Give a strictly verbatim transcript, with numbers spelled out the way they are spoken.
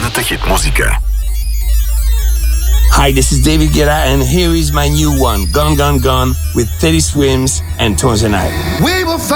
Последната хит музика. Hi, this is David Guetta, and here is my new one, Gone, Gone, Gone, with Teddy Swims and Tones and I. We will